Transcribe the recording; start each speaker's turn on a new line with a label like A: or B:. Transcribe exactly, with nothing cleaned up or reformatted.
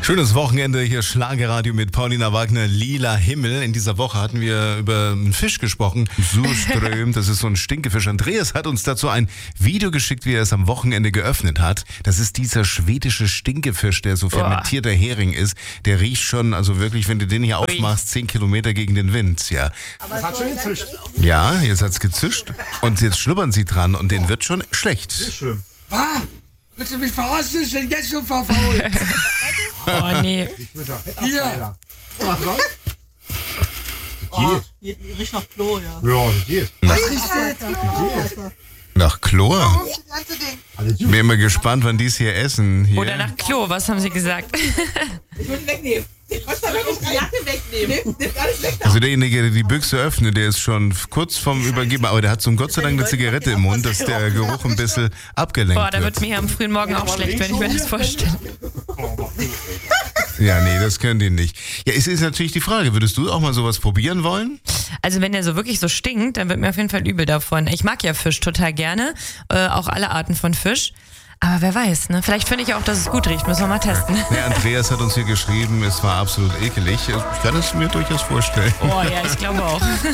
A: Schönes Wochenende hier, Schlagerradio mit Paulina Wagner, Lila Himmel. In dieser Woche hatten wir über einen Fisch gesprochen, Surström, das ist so ein Stinkefisch. Andreas hat uns dazu ein Video geschickt, wie er es am Wochenende geöffnet hat. Das ist dieser schwedische Stinkefisch, der so fermentierter Hering ist. Der riecht schon, also wirklich, wenn du den hier aufmachst, zehn Kilometer gegen den Wind. Ja.
B: Aber das hat schon gezischt.
A: Ja, jetzt hat's gezischt und jetzt schnuppern sie dran und denen wird schon schlecht.
B: Nicht schlimm.
C: Was? Willst du mich verarschen? Ich bin jetzt schon verfault.
D: Oh nee.
C: Hier.
B: Was soll?
E: Oh, die riecht nach Klo, ja.
B: Ja, das geht.
C: Was ist das?
A: Nach Chlor?
B: Alles
A: Ich bin immer gespannt, wann die es hier essen. Hier.
D: Oder nach Klo, was haben sie gesagt?
E: Ich will ihn wegnehmen. Ich muss da wirklich die Jacke wegnehmen. Nimm, nimm alles weg.
A: Also derjenige, der die Büchse öffnet, der ist schon kurz vorm Übergeben, aber der hat zum Gott sei Dank eine Zigarette im Mund, dass der Geruch ein bisschen abgelenkt
D: Boah, da
A: wird.
D: wird mir am frühen Morgen auch schlecht, wenn ich mir das vorstelle.
A: Ja, nee, das können die nicht. Ja, es ist natürlich die Frage, würdest du auch mal sowas probieren wollen?
D: Also wenn der so wirklich so stinkt, dann wird mir auf jeden Fall übel davon. Ich mag ja Fisch total gerne, äh, auch alle Arten von Fisch. Aber wer weiß, ne? Vielleicht finde ich auch, dass es gut riecht. Müssen wir mal testen.
A: Nee, Andreas hat uns hier geschrieben, es war absolut ekelig. Ich kann es mir durchaus vorstellen.
D: Oh ja, ich glaube auch.